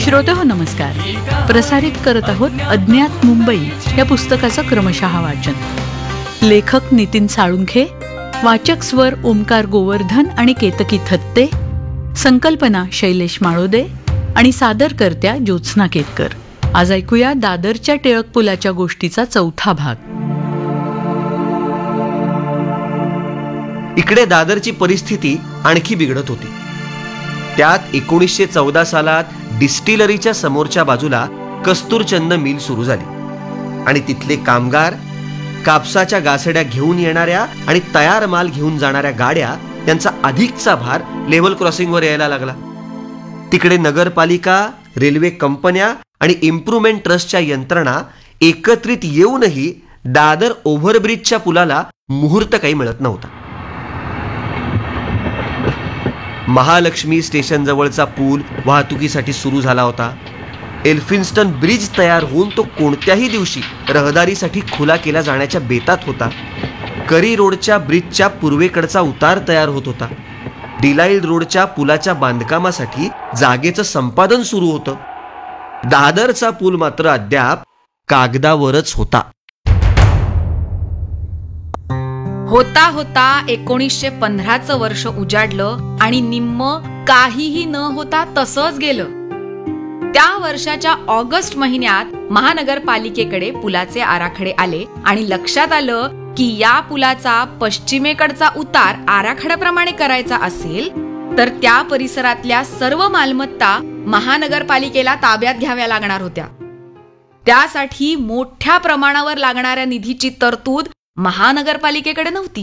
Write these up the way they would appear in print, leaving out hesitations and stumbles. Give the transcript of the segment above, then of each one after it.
श्रोतेहो नमस्कार. प्रसारित करत आहोत अज्ञात मुंबई या पुस्तकाचं क्रमशः वाचन. लेखक नितीन साळुंखे, वाचक स्वर ओमकार गोवर्धन आणि केतकी थत्ते, संकल्पना शैलेश माळोदे आणि सादरकर्त्या ज्योत्स्ना केतकर. आज ऐकूया दादरच्या टिळक पुलाच्या गोष्टीचा चौथा भाग. इकडे दादरची परिस्थिती आणखी बिघडत होती. त्यात 1914 सालात डिस्टिलरीच्या समोरच्या बाजूला कस्तूरचंद मिल सुरू झाली आणि तिथले कामगार कापसाच्या गासड्या घेऊन येणाऱ्या आणि तयार माल घेऊन जाणाऱ्या गाड्या यांचा अधिकचा भार लेव्हल क्रॉसिंगवर यायला लागला. तिकडे नगरपालिका, रेल्वे कंपन्या आणि इम्प्रुव्हमेंट ट्रस्टच्या यंत्रणा एकत्रित येऊनही दादर ओव्हरब्रिजच्या पुलाला मुहूर्त काही मिळत नव्हता. महालक्ष्मी स्टेशन जवळचा पूल वाहतुकीसाठी सुरू झाला होता. एल्फिन्स्टन ब्रिज तयार होऊन तो कोणत्याही दिवशी रहदारीसाठी खुला केला जाण्याच्या बेतात होता. करी रोडच्या ब्रिजच्या पूर्वेकडचा उतार तयार होत होता. डिलाईल रोडच्या पुलाच्या बांधकामासाठी जागेचं संपादन सुरू होतं. दादरचा पूल मात्र अद्याप कागदावरच होता. होता होता 1915चं वर्ष उजाडलं आणि निम्म काहीही न होता तसंच गेलं. त्या वर्षाच्या ऑगस्ट महिन्यात महानगरपालिकेकडे पुलाचे आराखडे आले आणि लक्षात आलं की या पुलाचा पश्चिमेकडचा उतार आराखड्याप्रमाणे करायचा असेल तर त्या परिसरातल्या सर्व मालमत्ता महानगरपालिकेला ताब्यात घ्याव्या लागणार होत्या. त्यासाठी मोठ्या प्रमाणावर लागणाऱ्या निधीची तरतूद महानगरपालिकेकडे नव्हती.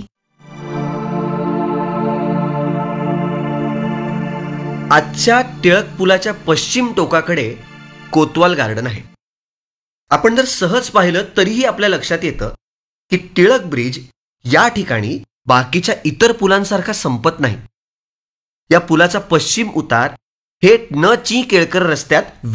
आजच्या टिळक पुलाच्या पश्चिम टोकाकडे कोतवाल गार्डन आहे. आपण जर सहज पाहिलं तरीही आपल्या लक्षात येतं की टिळक ब्रिज या ठिकाणी बाकीच्या इतर पुलांसारखा संपत नाही. या पुलाचा पश्चिम उतार थेट न. चि. केळकर रस्त्यात